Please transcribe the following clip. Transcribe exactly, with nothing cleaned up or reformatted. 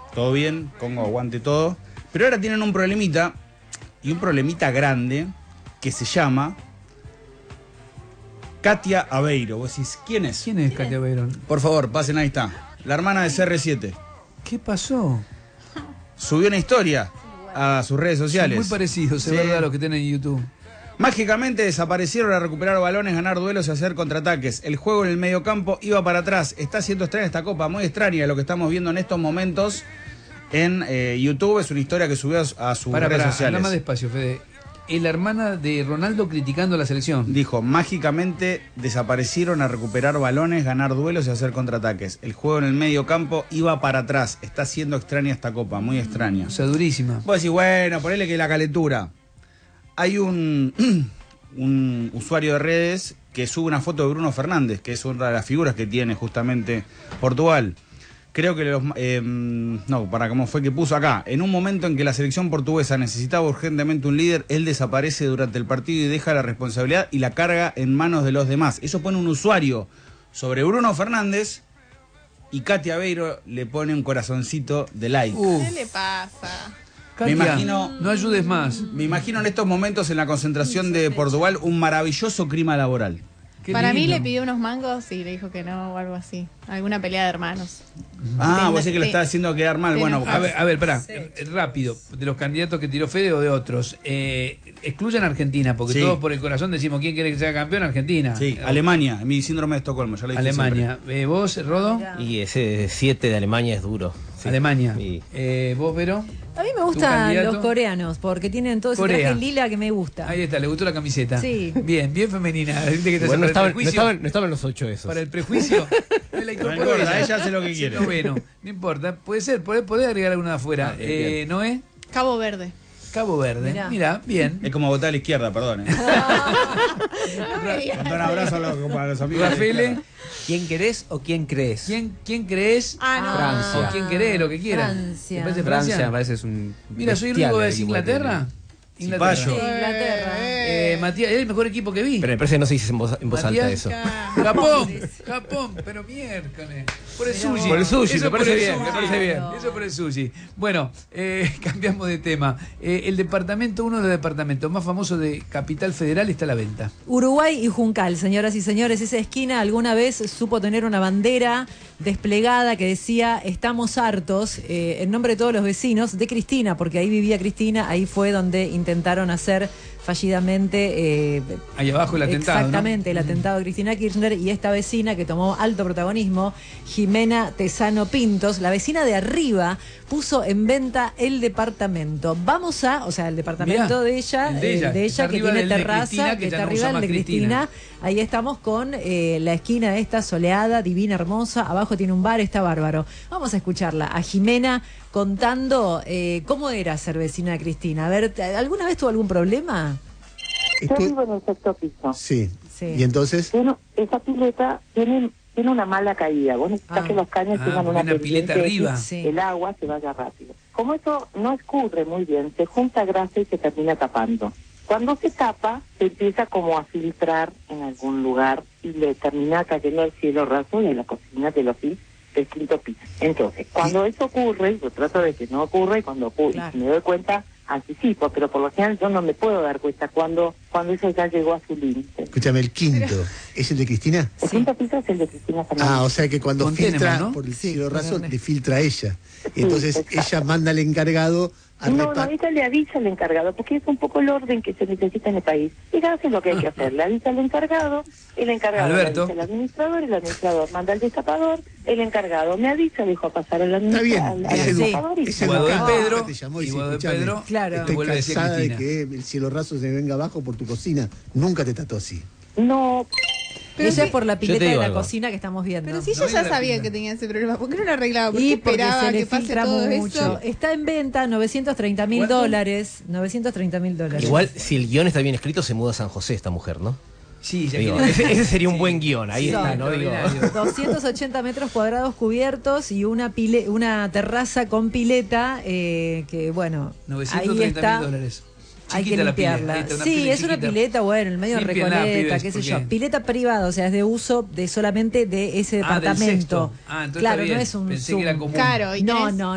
todo bien, Congo aguante todo. Pero ahora tienen un problemita, y un problemita grande, que se llama Katia Aveiro. Vos decís, ¿quién es? ¿Quién es Katia Aveiro? Por favor, pasen, ahí está. La hermana de C R siete. ¿Qué pasó? Subió una historia a sus redes sociales. Son muy parecidos, sí. Es verdad, los que tienen en YouTube. Mágicamente desaparecieron a recuperar balones, ganar duelos y hacer contraataques. El juego en el mediocampo iba para atrás. Está haciendo extraña esta copa, muy extraña lo que estamos viendo en estos momentos en eh, YouTube. Es una historia que subió a, a sus para, redes para, sociales. Anda más despacio, Fede. Es la hermana de Ronaldo criticando a la selección. Dijo, mágicamente desaparecieron a recuperar balones, ganar duelos y hacer contraataques. El juego en el mediocampo iba para atrás. Está haciendo extraña esta copa, muy extraña. O sea, durísima. Vos decís, bueno, ponele que la calentura. Hay un, un usuario de redes que sube una foto de Bruno Fernández, que es una de las figuras que tiene justamente Portugal. Creo que los... Eh, no, para cómo fue que puso acá. En un momento en que la selección portuguesa necesitaba urgentemente un líder, él desaparece durante el partido y deja la responsabilidad y la carga en manos de los demás. Eso pone un usuario sobre Bruno Fernández y Katia Aveiro le pone un corazoncito de like. Uh. ¿Qué le pasa? Katia, me imagino, no ayudes más. Me imagino en estos momentos en la concentración de Portugal un maravilloso clima laboral. Qué Para lindo. mí le pidió unos mangos y le dijo que no o algo así. Alguna pelea de hermanos. Ah, vos decís que lo está haciendo quedar mal. Sí, Bueno, no. A ver, a ver, pará, eh, rápido, de los candidatos que tiró Fede o de otros, eh, excluyan a Argentina, porque Sí. todos por el corazón decimos quién quiere que sea campeón, Argentina. sí, Alemania, mi síndrome de Estocolmo, ya lo dije Alemania. Eh, ¿Vos, Rodo? Y ese siete de Alemania es duro. Sí. Alemania. Y- Eh, ¿Vos, Vero? A mí me ¿Tu gustan candidato? los coreanos, porque tienen todo ese Corea. traje lila que me gusta. Ahí está, le gustó la camiseta. Sí. Bien, bien femenina. Viste que te Bueno, no hace para, estaban, el no, prejuicio, estaban, no estaban los ocho esos. para el prejuicio. Me la No incorporó importa, ella. ella hace lo que Es quiere. el noveno. No importa. Puede ser, puede, puede agregar alguna de afuera. Ah, bien, eh, bien. ¿Noé? Cabo Verde. Cabo Verde. Mirá. Mira, bien. Es como votar a la izquierda, perdón. ¿eh? No me digas. Mandar un abrazo a los, a los amigos. de la Rafael, izquierda. ¿Quién querés o quién crees? ¿quién, ¿quién crees? Ah, no. Francia. ¿O quién querés? Lo que quieras. Francia. ¿Te parece Francia Francia? me parece es un. Mira, soy el único bestial que va a el decir equipo que Inglaterra. tiene. Inglaterra. Cipayo. Inglaterra. Eh, Matías, es el mejor equipo que vi. Pero me parece que no se dice en voz, en voz alta Matías, eso. Japón, Japón, pero miércoles. Por el Mirá sushi. vos. Por el sushi, Eso me por parece el bien, sushi. me parece bien. Eso por el sushi. Bueno, eh, cambiamos de tema. Eh, el departamento, uno de los departamentos más famosos de Capital Federal está a la venta. Uruguay y Juncal, señoras y señores, esa esquina alguna vez supo tener una bandera desplegada que decía estamos hartos, eh, en nombre de todos los vecinos, de Cristina, porque ahí vivía Cristina, ahí fue donde intentaron hacer fallidamente eh, Ahí abajo el atentado, exactamente, ¿no? el atentado de Cristina Kirchner y esta vecina que tomó alto protagonismo, Jimena Tesano Pintos, la vecina de arriba, puso en venta el departamento. Vamos a, o sea, el departamento Mirá, de ella, el de ella, eh, de está ella que arriba tiene del de terraza, Cristina, que que ya está no arriba usa el más de Cristina. Cristina. Ahí estamos con eh, la esquina esta soleada, divina, hermosa. Abajo tiene un bar, está bárbaro. Vamos a escucharla, a Jimena contando eh, cómo era ser vecina de Cristina. A ver, ¿alguna vez tuvo algún problema? Yo Esto- vivo en el sexto piso. Sí. Sí. Y entonces, Tiene- esa pileta tiene, tiene una mala caída. Vos necesitas Ah. que los caños Ah, tengan porque una, una pileta pendiente, arriba. Sí. el agua se vaya rápido. Como eso no escurre muy bien, se junta grasa y se termina tapando. Cuando se tapa, se empieza como a filtrar en algún lugar y le termina cayendo al cielo raso de la cocina de los pisos del quinto piso. Entonces, cuando eso ocurre, yo trato de que no ocurra y cuando ocurre, Claro. y me doy cuenta, anticipo, pero por lo general yo no me puedo dar cuenta cuando cuando eso ya llegó a su límite. escúchame, el quinto, ¿es el de Cristina? El Sí. quinto piso es el de Cristina Fernández. Ah, o sea que cuando Contenemos, filtra ¿no? por el Sí, cielo raso, perdón. le filtra a ella. Y entonces Sí, exacto. ella manda al encargado a No, no, repar- ella le avisa al encargado, porque es un poco el orden que se necesita en el país. Y hace lo que hay que hacer, le avisa al encargado, el encargado Alberto. le avisa al administrador, el administrador manda al destapador, el encargado me avisa, dejo pasar al Está bien, administrador, al, al es Sí. destapador y es se Guado de va. educado. Pedro, Te llamó y y dice, Guado de escúchame, Pedro, Claro. te Estoy vuelve a decir cansada de Cristina. que el cielo raso se venga abajo por tu cocina. Nunca te trató así. No, Pero Ella sí- es por la Yo te pileta de digo la algo. cocina que estamos viendo. Pero si No ella ya viene la sabía pinta. que tenía ese problema, ¿por qué no lo arreglaba? ¿Por qué Y porque esperaba se le que pase filtra todo mucho. eso? Está en venta novecientos treinta mil ¿Cuánto? dólares. novecientos treinta mil dólares. Igual, si el guión está bien escrito, se muda a San José esta mujer, ¿no? Sí, ya Digo, quiere- ese, ese sería un Sí. buen guión, ahí Sí. está, ¿no? Digo, Extraordinario. doscientos ochenta metros cuadrados cubiertos y una pile, una terraza con pileta eh, que, bueno, novecientos ahí treinta está. mil dólares. Hay que Chiquita la pileta, limpiarla. ahí está, una Sí, pileta es una chiquita. pileta, bueno, en el medio de Límpienla, Recoleta, pibes, qué sé porque- yo. Pileta privada, o sea, es de uso de solamente de ese Ah, del departamento. sexto. Ah, entonces claro, está bien. no es un Pensé que era Zoom. común. Claro, y No, tenés- no,